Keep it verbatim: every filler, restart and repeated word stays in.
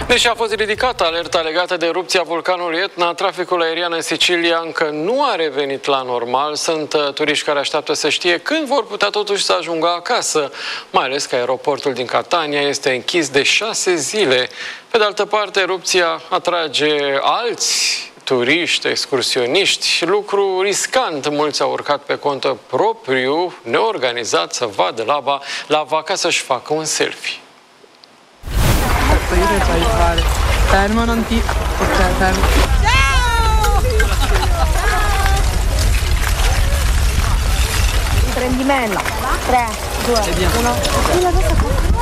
Deși a fost ridicată alerta legată de erupția vulcanului Etna, traficul aerian în Sicilia încă nu a revenit la normal. Sunt turiști care așteaptă să știe când vor putea totuși să ajungă acasă, mai ales că aeroportul din Catania este închis de șase zile. Pe de altă parte, erupția atrage alți turiști, excursioniști, lucru riscant. Mulți au urcat pe cont propriu, neorganizat, să vadă lava, lava ca să-și facă un selfie. Io che fai fare? Fermo, non ti... Ok, fermo. Ciao! Prendi meno. tre, due, uno.